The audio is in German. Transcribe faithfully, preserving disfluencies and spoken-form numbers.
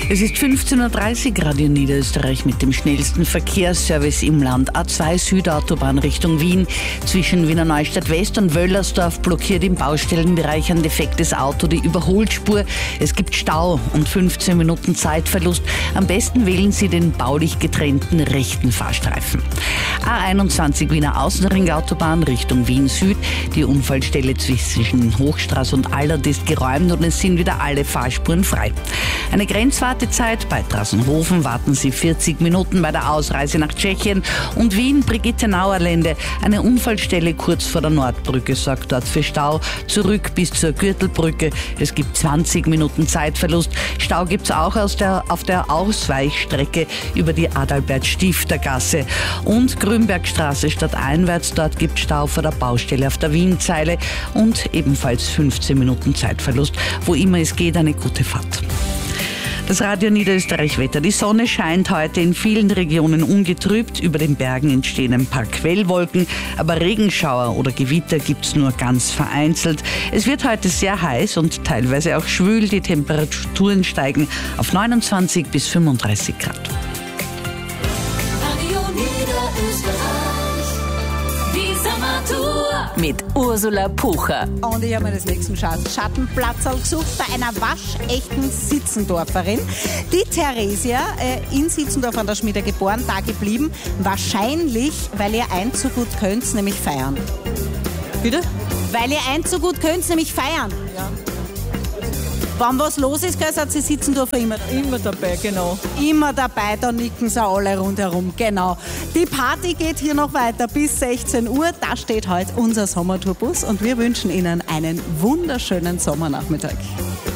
Es ist fünfzehn Uhr dreißig, Radio Niederösterreich mit dem schnellsten Verkehrsservice im Land. A zwei Südautobahn Richtung Wien. Zwischen Wiener Neustadt West und Wöllersdorf blockiert im Baustellenbereich ein defektes Auto die Überholspur. Es gibt Stau und fünfzehn Minuten Zeitverlust. Am besten wählen Sie den baulich getrennten rechten Fahrstreifen. A einundzwanzig Wiener Außenringautobahn Richtung Wien Süd. Die Unfallstelle zwischen Hochstraße und Allert ist geräumt und es sind wieder alle Fahrspuren frei. Eine Grenzwartezeit bei Drassenhofen warten Sie vierzig Minuten bei der Ausreise nach Tschechien. Und Wien, Brigitte-Nauerlände, eine Unfallstelle kurz vor der Nordbrücke sorgt dort für Stau. Zurück bis zur Gürtelbrücke. Es gibt zwanzig Minuten Zeitverlust. Stau gibt es auch aus der, auf der Ausweichstrecke über die Adalbert-Stifter-Gasse. Und Grünbergstraße stadteinwärts, dort gibt es Stau vor der Baustelle auf der Wienzeile und ebenfalls fünfzehn Minuten Zeitverlust. Wo immer es geht, eine gute Fahrt. Das Radio Niederösterreich Wetter. Die Sonne scheint heute in vielen Regionen ungetrübt. Über den Bergen entstehen ein paar Quellwolken, aber Regenschauer oder Gewitter gibt's nur ganz vereinzelt. Es wird heute sehr heiß und teilweise auch schwül. Die Temperaturen steigen auf neunundzwanzig bis fünfunddreißig Grad. Radio Niederösterreich, die Sommertour mit Ursula Pucher. Und ich habe mir das nächsten Schattenplatz gesucht bei einer waschechten Sitzendorferin. Die Theresia, äh, in Sitzendorf an der Schmiede geboren, da geblieben. Wahrscheinlich, weil ihr eins so gut könnt, nämlich feiern. Bitte? Weil ihr eins so gut könnt, nämlich feiern. Ja. Wenn was los ist, seid sie Sitzendorfer immer dabei. Immer dabei, genau. Immer dabei, da nicken sie alle rundherum, genau. Die Party geht hier noch weiter bis sechzehn Uhr. Da steht heute unser Sommertourbus und wir wünschen Ihnen einen wunderschönen Sommernachmittag.